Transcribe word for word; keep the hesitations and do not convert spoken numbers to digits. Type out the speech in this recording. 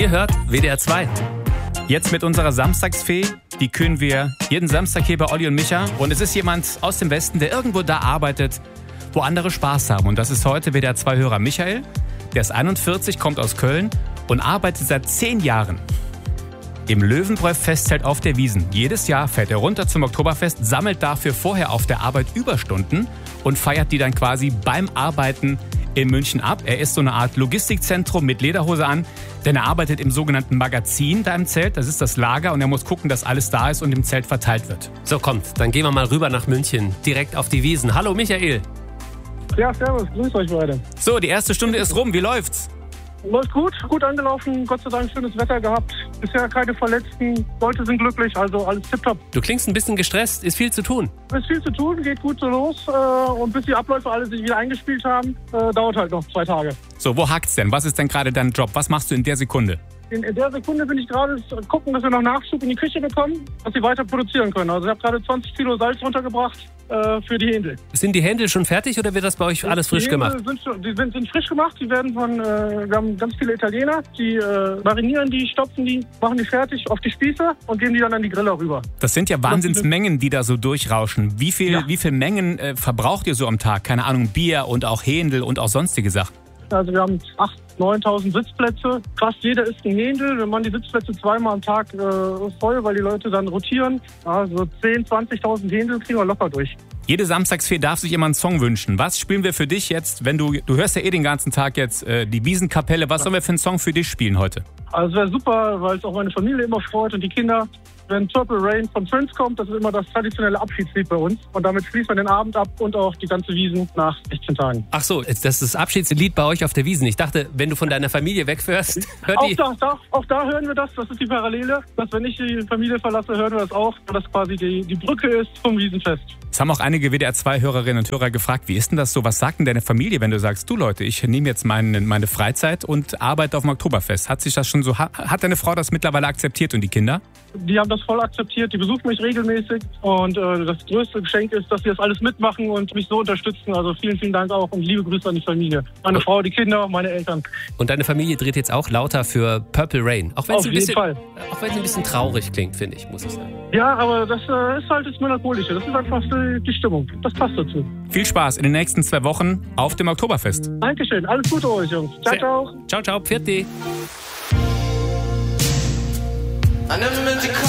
Ihr hört W D R zwei. Jetzt mit unserer Samstagsfee, die küren wir jeden Samstag hier bei Olli und Micha. Und es ist jemand aus dem Westen, der irgendwo da arbeitet, wo andere Spaß haben. Und das ist heute W D R zwei-Hörer Michael. Der ist einundvierzig, kommt aus Köln und arbeitet seit zehn Jahren im Löwenbräu-Festzelt auf der Wiesn. Jedes Jahr fährt er runter zum Oktoberfest, sammelt dafür vorher auf der Arbeit Überstunden und feiert die dann quasi beim Arbeiten in München ab. Er ist so eine Art Logistikzentrum mit Lederhose an, denn er arbeitet im sogenannten Magazin da im Zelt. Das ist das Lager und er muss gucken, dass alles da ist und im Zelt verteilt wird. So, kommt, dann gehen wir mal rüber nach München, direkt auf die Wiesn. Hallo Michael. Ja, servus, grüß euch beide. So, die erste Stunde ist rum, wie läuft's? Läuft gut, gut angelaufen, Gott sei Dank schönes Wetter gehabt. Bisher keine Verletzten, Leute sind glücklich, also alles tipptopp. Du klingst ein bisschen gestresst, ist viel zu tun. Ist viel zu tun, geht gut so los äh, und bis die Abläufe alle sich wieder eingespielt haben, äh, dauert halt noch zwei Tage. So, wo hakt's denn? Was ist denn gerade dein Job? Was machst du in der Sekunde? In, in der Sekunde bin ich gerade gucken, dass wir noch Nachschub in die Küche bekommen, dass sie weiter produzieren können. Also ich habe gerade zwanzig Kilo Salz runtergebracht äh, für die Händel. Sind die Händel schon fertig oder wird das bei euch alles frisch die gemacht? Sind, schon- die sind, sind frisch gemacht, die werden von, äh, wir haben ganz viele Italiener, die äh, marinieren die, stopfen die, machen die fertig auf die Spieße und geben die dann an die Griller rüber. Das sind ja Wahnsinnsmengen, die da so durchrauschen. Wie viel, Ja. wie viel Mengen äh, verbraucht ihr so am Tag? Keine Ahnung, Bier und auch Händel und auch sonstige Sachen. Also wir haben achttausend, neuntausend Sitzplätze. Fast jeder ist ein Händel. Wir machen die Sitzplätze zweimal am Tag äh, voll, weil die Leute dann rotieren. Also zehntausend, zwanzigtausend Händel kriegen wir locker durch. Jede Samstagsfee darf sich immer einen Song wünschen. Was spielen wir für dich jetzt, wenn du, du hörst ja eh den ganzen Tag jetzt äh, die Wiesenkapelle. Was sollen wir für einen Song für dich spielen heute? Also es wäre super, weil es auch meine Familie immer freut und die Kinder. Wenn Purple Rain von Prince kommt, das ist immer das traditionelle Abschiedslied bei uns. Und damit schließt man den Abend ab und auch die ganze Wiesn nach sechzehn Tagen. Ach so, das ist das Abschiedslied bei euch auf der Wiesn. Ich dachte, wenn du von deiner Familie wegfährst, hört Auch die... da, da, auch da hören wir das, das ist die Parallele. Dass wenn ich die Familie verlasse, hören wir das auch. Und das quasi die, die Brücke ist vom Wiesenfest. Es haben auch einige W D R zwei-Hörerinnen und Hörer gefragt, wie ist denn das so? Was sagt denn deine Familie, wenn du sagst, du Leute, ich nehme jetzt meine, meine Freizeit und arbeite auf dem Oktoberfest? Hat sich das schon so, hat, hat deine Frau das mittlerweile akzeptiert und die Kinder? Die haben das voll akzeptiert, die besuchen mich regelmäßig. Und äh, das größte Geschenk ist, dass sie das alles mitmachen und mich so unterstützen. Also vielen, vielen Dank auch und liebe Grüße an die Familie. Meine Frau, die Kinder, meine Eltern. Und deine Familie dreht jetzt auch lauter für Purple Rain. Auch wenn es Auf ein jeden bisschen, Fall. auch wenn es ein bisschen traurig klingt, finde ich, muss ich sagen. Ja, aber das äh, ist halt das Melancholische. Das ist einfach die, die Stimmung. Das passt dazu. Viel Spaß in den nächsten zwei Wochen auf dem Oktoberfest. Dankeschön. Alles Gute euch, Jungs. Ciao, Sehr- ciao. Ciao, ciao, Pfiat. I never meant to call